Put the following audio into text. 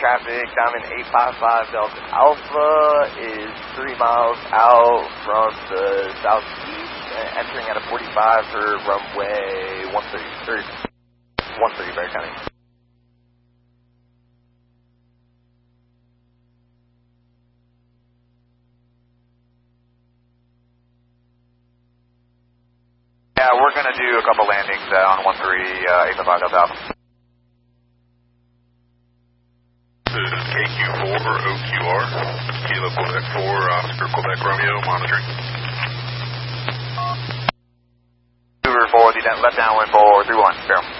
traffic, Diamond 855 Delta Alpha is 3 miles out from the southeast, entering at a 45 for runway 130 Bear County. Yeah, we're going to do a couple landings on 13855 Delta Alpha. This is KQ4 OQR, Kilo Quebec 4, Oscar Quebec Romeo, monitoring. Uber 4, the left downwind 431, Barrel.